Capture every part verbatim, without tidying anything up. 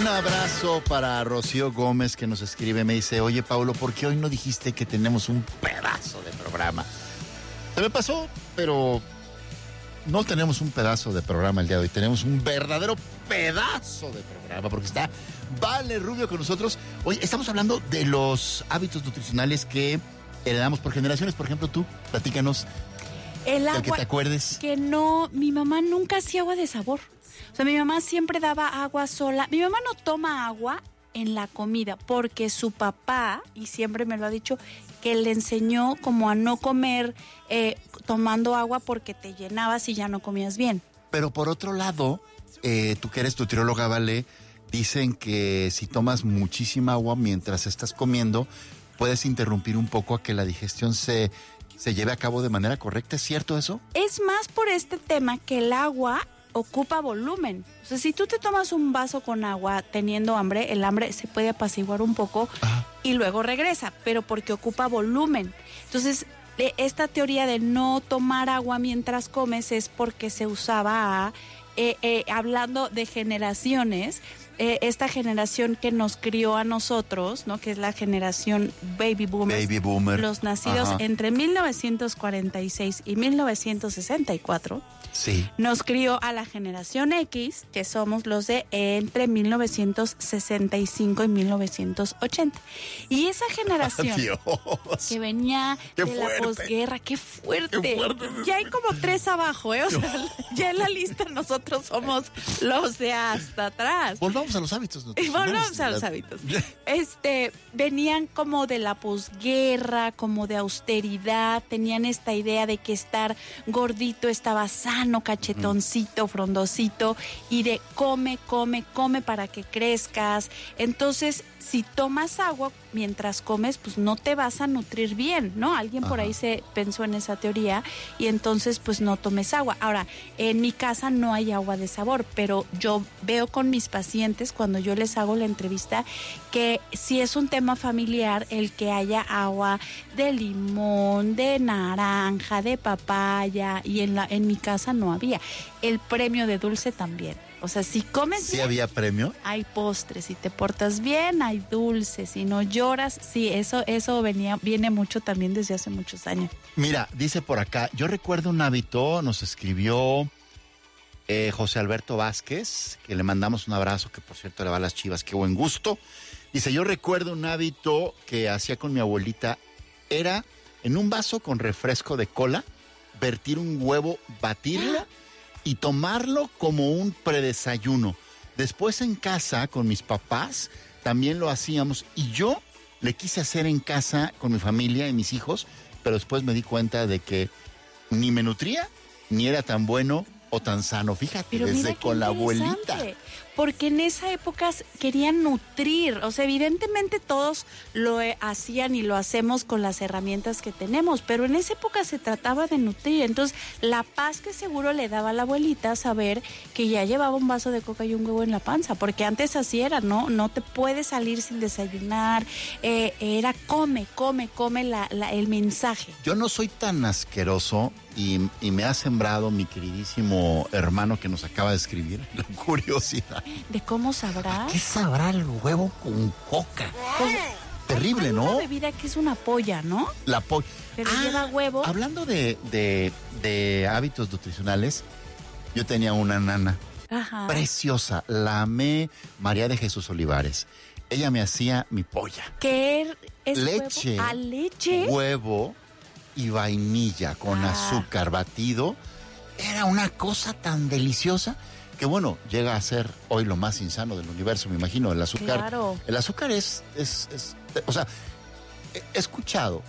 abrazo para Rocío Gómez, que nos escribe, me dice, oye, Paulo, ¿por qué hoy no dijiste que tenemos un pedazo de programa? Se me pasó, pero no tenemos un pedazo de programa el día de hoy, tenemos un verdadero pedazo de programa, porque está Vale Rubio con nosotros. Oye, estamos hablando de los hábitos nutricionales que heredamos por generaciones. Por ejemplo, tú, platícanos. El agua, que te acuerdes. Que no, mi mamá nunca hacía agua de sabor. O sea, mi mamá siempre daba agua sola. Mi mamá no toma agua en la comida porque su papá, y siempre me lo ha dicho, que le enseñó como a no comer eh, tomando agua porque te llenabas y ya no comías bien. Pero por otro lado, eh, tú que eres nutrióloga, Vale, dicen que si tomas muchísima agua mientras estás comiendo, puedes interrumpir un poco a que la digestión se, se lleve a cabo de manera correcta. ¿Es cierto eso? Es más por este tema que el agua ocupa volumen. O sea, si tú te tomas un vaso con agua teniendo hambre, el hambre se puede apaciguar un poco. Ajá. Y luego regresa, pero porque ocupa volumen. Entonces, esta teoría de no tomar agua mientras comes es porque se usaba, eh, eh, hablando de generaciones, eh, esta generación que nos crió a nosotros, ¿no? Que es la generación baby boomers, baby boomer. Los nacidos Ajá. entre mil novecientos cuarenta y seis y mil novecientos sesenta y cuatro. Sí. Nos crió a la generación X, que somos los de entre mil novecientos sesenta y cinco y mil novecientos ochenta. Y esa generación Dios. que venía qué de fuerte. la posguerra, qué fuerte. Qué fuerte. Ya hay como tres abajo, ¿eh? O sea, ya en la lista nosotros somos los de hasta atrás. Volvamos a los hábitos. Y volvamos a los hábitos. Este, venían como de la posguerra, como de austeridad, tenían esta idea de que estar gordito estaba sano, cachetoncito, frondosito, y de come, come, come para que crezcas. Entonces, si tomas agua mientras comes, pues no te vas a nutrir bien, ¿no? Alguien por ahí se pensó en esa teoría y entonces pues no tomes agua. Ahora, en mi casa no hay agua de sabor, pero yo veo con mis pacientes cuando yo les hago la entrevista que si es un tema familiar el que haya agua de limón, de naranja, de papaya, y en la en mi casa no había. El premio de dulce también. O sea, si comes ¿Sí bien, había premio? hay postres. Si te portas bien, hay dulces. Si no lloras, sí, eso eso venía viene mucho también desde hace muchos años. Mira, dice por acá, yo recuerdo un hábito, nos escribió eh, José Alberto Vázquez, que le mandamos un abrazo, que por cierto le va a las Chivas, qué buen gusto. Dice, yo recuerdo un hábito que hacía con mi abuelita, era en un vaso con refresco de cola, vertir un huevo, batirlo y tomarlo como un predesayuno. Después en casa con mis papás también lo hacíamos y yo le quise hacer en casa con mi familia y mis hijos, pero después me di cuenta de que ni me nutría ni era tan bueno o tan sano. Fíjate, pero desde con la abuelita. Porque en esa época querían nutrir, o sea, evidentemente todos lo hacían y lo hacemos con las herramientas que tenemos, pero en esa época se trataba de nutrir. Entonces, la paz que seguro le daba a la abuelita saber que ya llevaba un vaso de coca y un huevo en la panza, porque antes así era, ¿no? No te puedes salir sin desayunar, eh, era come, come, come la, la, el mensaje. Yo no soy tan asqueroso y, y me ha sembrado mi queridísimo hermano que nos acaba de escribir la curiosidad. ¿De cómo sabrá? ¿Qué sabrá el huevo con coca? Pues, terrible, ¿no? Una bebida que es una polla, ¿no? La polla. Pero ah, lleva huevo. Hablando de, de, de hábitos nutricionales, yo tenía una nana Ajá. preciosa, la amé, María de Jesús Olivares. Ella me hacía mi polla. ¿Qué es leche, huevo? ¿A leche? Huevo y vainilla con ah. azúcar batido. Era una cosa tan deliciosa que, bueno, llega a ser hoy lo más insano del universo, me imagino, el azúcar. Claro. El azúcar es, es, es, o sea, he escuchado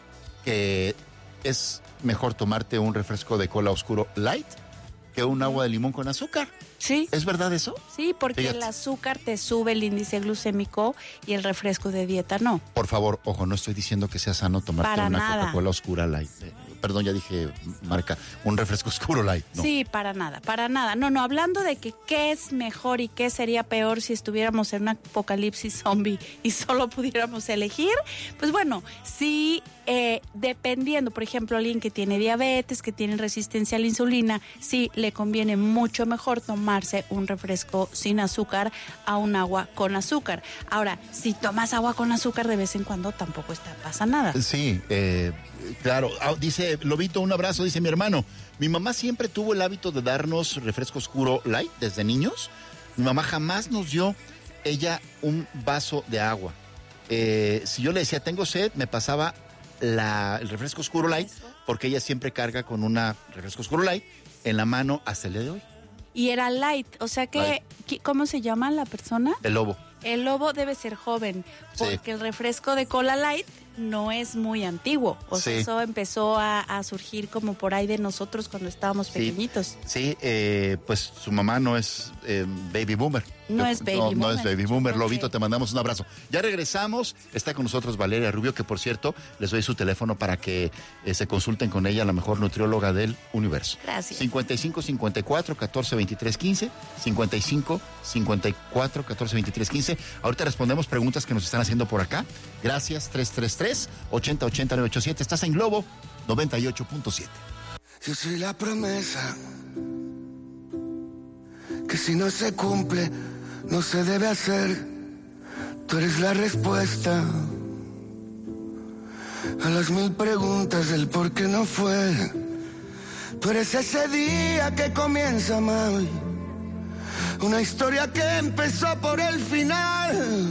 que es mejor tomarte un refresco de cola oscuro light que un agua de limón con azúcar. Sí. ¿Es verdad eso? Sí, porque Fíjate. el azúcar te sube el índice glucémico y el refresco de dieta no. Por favor, ojo, no estoy diciendo que sea sano tomarte para una nada. Coca-Cola oscura light. Eh, perdón, ya dije marca, un refresco oscuro light. No. Sí, para nada, para nada. No, no, hablando de que qué es mejor y qué sería peor si estuviéramos en un apocalipsis zombie y solo pudiéramos elegir, pues bueno, sí eh, dependiendo, por ejemplo, alguien que tiene diabetes, que tiene resistencia a la insulina, sí le conviene mucho mejor tomarse un refresco sin azúcar a un agua con azúcar. Ahora, si tomas agua con azúcar de vez en cuando, tampoco está, pasa nada. Sí, eh, claro. Ah, dice Lobito, un abrazo, dice mi hermano. Mi mamá siempre tuvo el hábito de darnos refresco oscuro light desde niños. Mi mamá jamás nos dio ella un vaso de agua. Eh, si yo le decía, tengo sed, me pasaba la, el refresco oscuro light, porque ella siempre carga con una refresco oscuro light en la mano hasta el día de hoy. Y era light, o sea que, Light. ¿cómo se llama la persona? El lobo. El lobo debe ser joven, porque Sí. el refresco de cola light no es muy antiguo. O sea, Sí. eso empezó a, a surgir como por ahí de nosotros cuando estábamos Sí. pequeñitos. Sí, eh, pues su mamá no es eh, baby boomer. No Yo- es baby no, boomer. No es baby boomer. Ok. Lobito, te mandamos un abrazo. Ya regresamos. Está con nosotros Valeria Rubio, que por cierto, les doy su teléfono para que eh, se consulten con ella, la mejor nutrióloga del universo. Gracias. cincuenta y cinco cincuenta y cuatro catorce veintitrés quince. cincuenta y cinco cincuenta y cuatro catorce veintitrés quince. Ahorita respondemos preguntas que nos están haciendo por acá. Gracias. tres tres tres, ochenta ochenta, novecientos ochenta y siete. Estás en Globo noventa y ocho punto siete. Yo soy la promesa que si no se cumple, no se debe hacer. Tú eres la respuesta a las mil preguntas del por qué no fue. Tú eres ese día que comienza mal, una historia que empezó por el final.